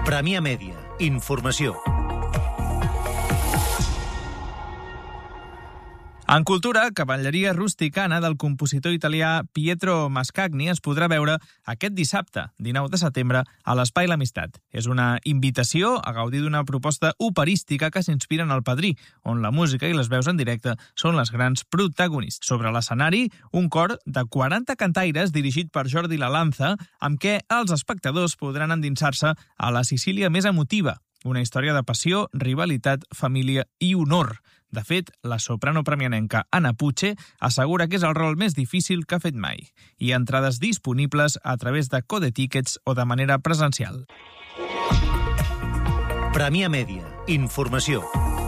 Premià Mèdia. Informació. En cultura, Cavalleria rusticana del compositor italià Pietro Mascagni es podrà veure aquest dissabte, 19 de setembre, a l'Espai L'Amistat. És una invitació a gaudir d'una proposta operística que s'inspira en El Padrí, on la música i les veus en directe són les grans protagonistes. Sobre l'escenari, un cor de 40 cantaires dirigit per Jordi Lalanza, amb què els espectadors podran endinsar-se a la Sicília més emotiva, una història de passió, rivalitat, família i honor. De fet, la soprano premianenca Anna Puche assegura que és el rol més difícil que ha fet mai. Hi ha entrades disponibles a través de Code Tickets o de manera presencial. Premià Mèdia. Informació.